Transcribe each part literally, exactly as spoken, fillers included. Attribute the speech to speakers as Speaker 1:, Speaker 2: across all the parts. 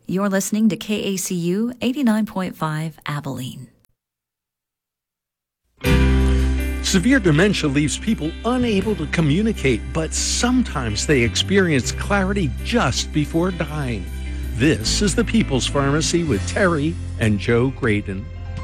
Speaker 1: You're listening to K A C U eighty-nine point five Abilene.
Speaker 2: Severe dementia leaves people unable to communicate, but sometimes they experience clarity just before dying. This is the People's Pharmacy with Terry and Joe Graydon.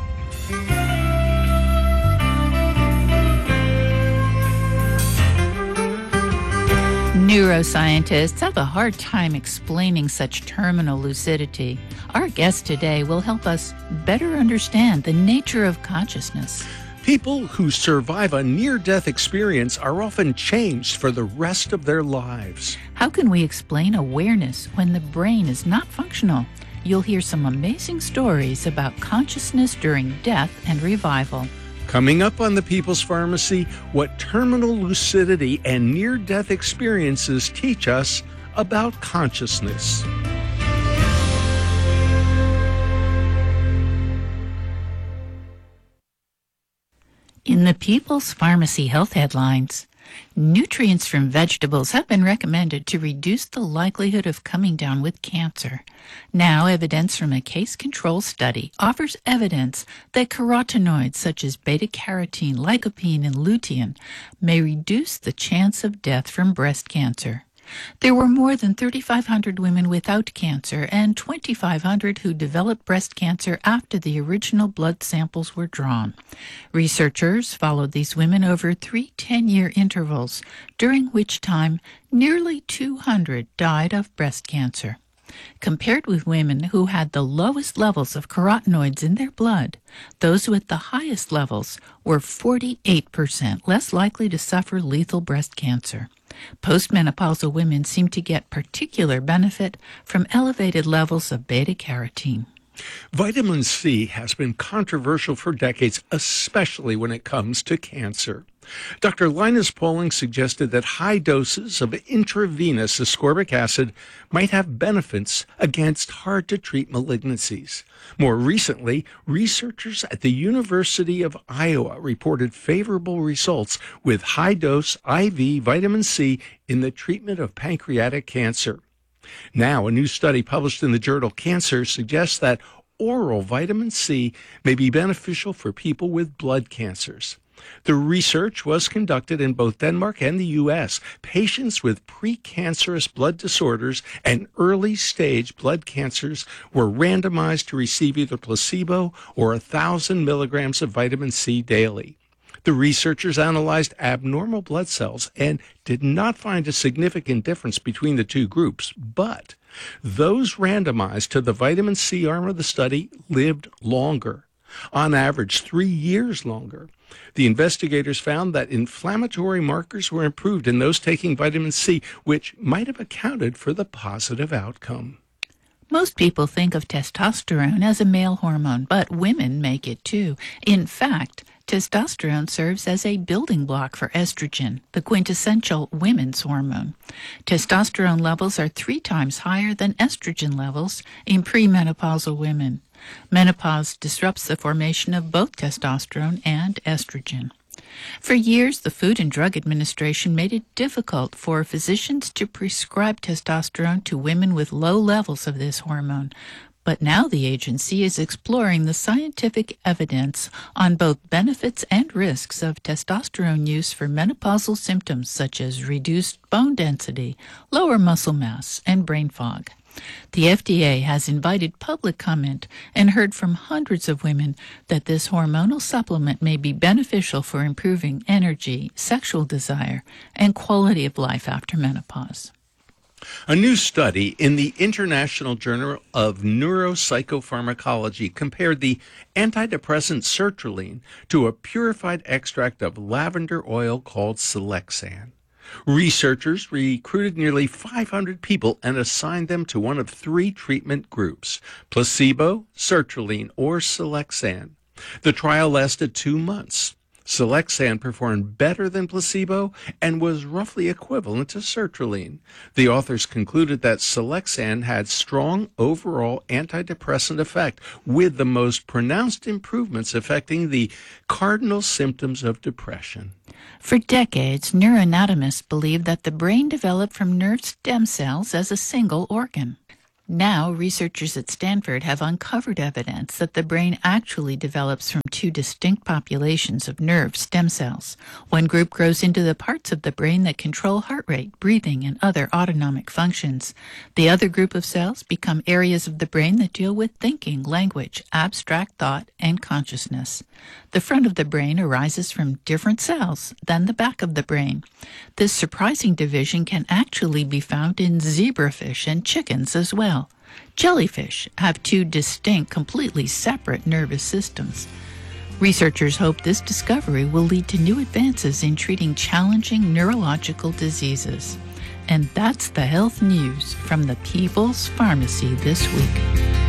Speaker 3: Neuroscientists have a hard time explaining such terminal lucidity. Our guest today will help us better understand the nature of consciousness.
Speaker 2: People who survive a near-death experience are often changed for the rest of their lives.
Speaker 3: How can we explain awareness when the brain is not functional? You'll hear some amazing stories about consciousness during death and revival.
Speaker 2: Coming up on the People's Pharmacy, what terminal lucidity and near-death experiences teach us about consciousness.
Speaker 3: In the People's Pharmacy Health Headlines, nutrients from vegetables have been recommended to reduce the likelihood of coming down with cancer. Now, evidence from a case-control study offers evidence that carotenoids such as beta-carotene, lycopene, and lutein may reduce the chance of death from breast cancer. There were more than thirty-five hundred women without cancer and twenty-five hundred who developed breast cancer after the original blood samples were drawn. Researchers followed these women over three ten-year intervals, during which time nearly two hundred died of breast cancer. Compared with women who had the lowest levels of carotenoids in their blood, those with the highest levels were forty-eight percent less likely to suffer lethal breast cancer. Postmenopausal women seem to get particular benefit from elevated levels of beta-carotene.
Speaker 2: Vitamin C has been controversial for decades, especially when it comes to cancer. Doctor Linus Pauling suggested that high doses of intravenous ascorbic acid might have benefits against hard-to-treat malignancies. More recently, researchers at the University of Iowa reported favorable results with high-dose I V vitamin C in the treatment of pancreatic cancer. Now, a new study published in the journal Cancer suggests that oral vitamin C may be beneficial for people with blood cancers. The research was conducted in both Denmark and the U S. Patients with precancerous blood disorders and early-stage blood cancers were randomized to receive either placebo or one thousand milligrams of vitamin C daily. The researchers analyzed abnormal blood cells and did not find a significant difference between the two groups, but those randomized to the vitamin C arm of the study lived longer, on average three years longer. The investigators found that inflammatory markers were improved in those taking vitamin C, which might have accounted for the positive outcome.
Speaker 3: Most people think of testosterone as a male hormone, but women make it too. In fact, testosterone serves as a building block for estrogen, the quintessential women's hormone. Testosterone levels are three times higher than estrogen levels in premenopausal women. Menopause disrupts the formation of both testosterone and estrogen. For years, the Food and Drug Administration made it difficult for physicians to prescribe testosterone to women with low levels of this hormone. But now the agency is exploring the scientific evidence on both benefits and risks of testosterone use for menopausal symptoms such as reduced bone density, lower muscle mass, and brain fog. The F D A has invited public comment and heard from hundreds of women that this hormonal supplement may be beneficial for improving energy, sexual desire, and quality of life after menopause.
Speaker 2: A new study in the International Journal of Neuropsychopharmacology compared the antidepressant sertraline to a purified extract of lavender oil called Selexan. Researchers recruited nearly five hundred people and assigned them to one of three treatment groups: placebo, sertraline, or Selexan. The trial lasted two months. Selexan performed better than placebo and was roughly equivalent to sertraline. The authors concluded that Selexan had strong overall antidepressant effect, with the most pronounced improvements affecting the cardinal symptoms of depression.
Speaker 3: For decades, neuroanatomists believed that the brain developed from nerve stem cells as a single organ. Now, researchers at Stanford have uncovered evidence that the brain actually develops from two distinct populations of nerve stem cells. One group grows into the parts of the brain that control heart rate, breathing, and other autonomic functions. The other group of cells become areas of the brain that deal with thinking, language, abstract thought, and consciousness. The front of the brain arises from different cells than the back of the brain. This surprising division can actually be found in zebrafish and chickens as well. Jellyfish have two distinct, completely separate nervous systems. Researchers hope this discovery will lead to new advances in treating challenging neurological diseases. And that's the health news from the People's Pharmacy this week.